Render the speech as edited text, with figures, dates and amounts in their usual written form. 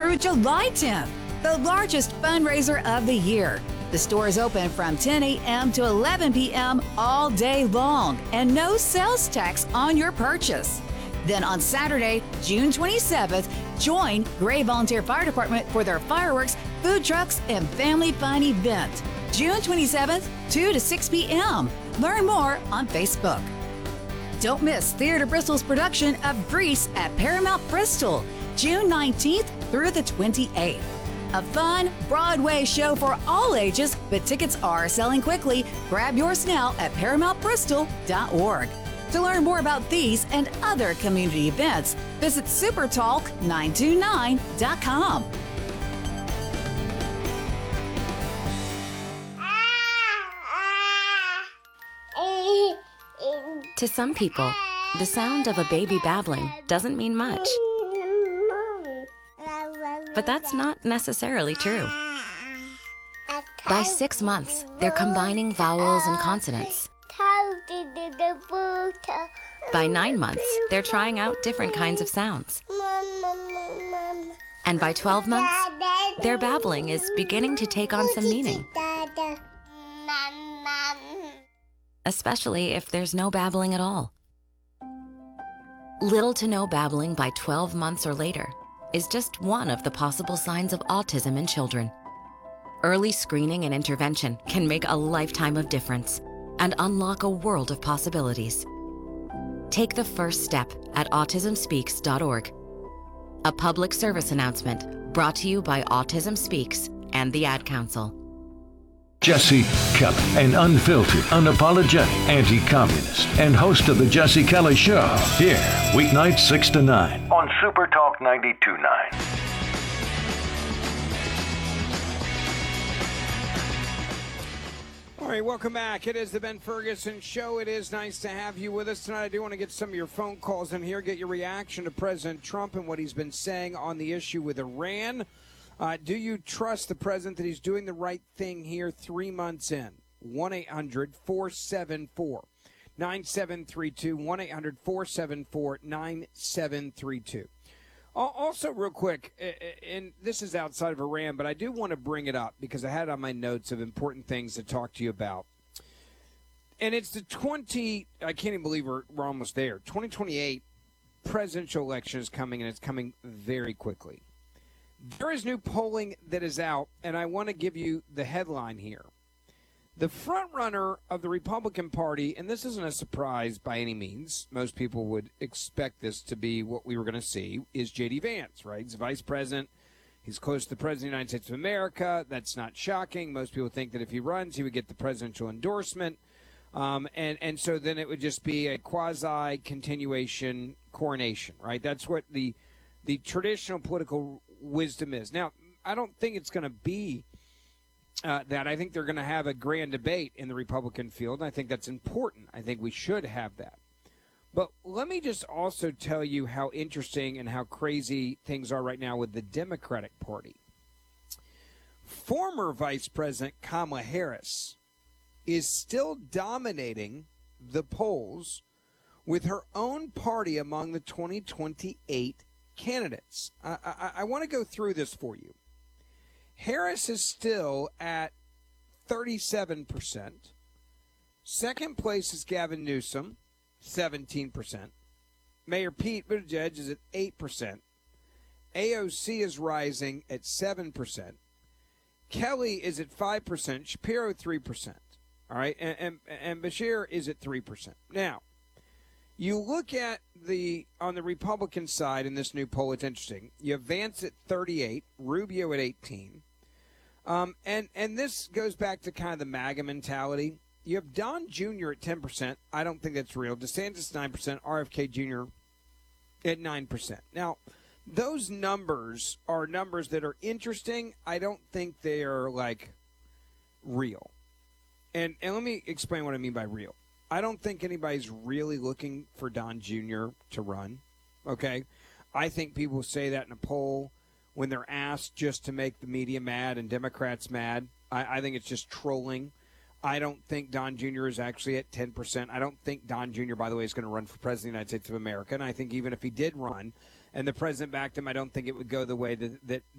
through July 10th, the largest fundraiser of the year. The store is open from 10 a.m. to 11 p.m. all day long and no sales tax on your purchase. Then on Saturday, June 27th, join Gray Volunteer Fire Department for their fireworks, food trucks, and family fun event. June 27th, 2 to 6 p.m. Learn more on Facebook. Don't miss Theater Bristol's production of Grease at Paramount Bristol, June 19th through the 28th. A fun Broadway show for all ages, but tickets are selling quickly. Grab yours now at ParamountBristol.org. To learn more about these and other community events, visit supertalk929.com. To some people, the sound of a baby babbling doesn't mean much. But that's not necessarily true. By 6 months, they're combining vowels and consonants. By 9 months, they're trying out different kinds of sounds. And by 12 months, their babbling is beginning to take on some meaning. Especially if there's no babbling at all. Little to no babbling by 12 months or later is just one of the possible signs of autism in children. Early screening and intervention can make a lifetime of difference and unlock a world of possibilities. Take the first step at autismspeaks.org. A public service announcement brought to you by Autism Speaks and the Ad Council. Jesse Kelly, an unfiltered, unapologetic anti-communist and host of the Jesse Kelly Show. Here, weeknights 6 to 9 on Super Talk 92.9. All right, welcome back. It is the Ben Ferguson Show. It is nice to have you with us tonight. I do want to get some of your phone calls in here, get your reaction to President Trump and what he's been saying on the issue with Iran. Do you trust the president that he's doing the right thing here 3 months in? 1-800-474-9732. 1-800-474-9732. Also, real quick, and this is outside of Iran, but I do want to bring it up because I had it on my notes of important things to talk to you about. And it's the I can't even believe we're almost there. 2028 presidential election is coming, and it's coming very quickly. There is new polling that is out, and I want to give you the headline here. The front runner of the Republican Party, and this isn't a surprise by any means, most people would expect this to be what we were going to see, is J.D. Vance, right? He's the vice president. He's close to the president of the United States of America. That's not shocking. Most people think that if he runs, he would get the presidential endorsement. And so then it would just be a quasi-continuation coronation, right? That's what the traditional political wisdom is. Now, I don't think it's going to be that. I think they're going to have a grand debate in the Republican field, and I think that's important. I think we should have that. But let me just also tell you how interesting and how crazy things are right now with the Democratic Party. Former Vice President Kamala Harris is still dominating the polls with her own party among the 2028 candidates. I want to go through this for you. Harris is still at 37%. Second place is Gavin Newsom, 17%. Mayor Pete Buttigieg is at 8%. AOC is rising at 7%. Kelly is at 5%. Shapiro 3%. All right, and Beshear is at 3%. Now, you look at on the Republican side in this new poll, it's interesting. You have Vance at 38, Rubio at 18. And this goes back to kind of the MAGA mentality. You have Don Jr. at 10%. I don't think that's real. DeSantis 9%, RFK Jr. at 9%. Now, those numbers are numbers that are interesting. I don't think they are, like, real. And let me explain what I mean by real. I don't think anybody's really looking for Don Jr. to run, okay? I think people say that in a poll when they're asked just to make the media mad and Democrats mad. I think it's just trolling. I don't think Don Jr. is actually at 10%. I don't think Don Jr., by the way, is going to run for president of the United States of America. And I think even if he did run and the president backed him, I don't think it would go the way that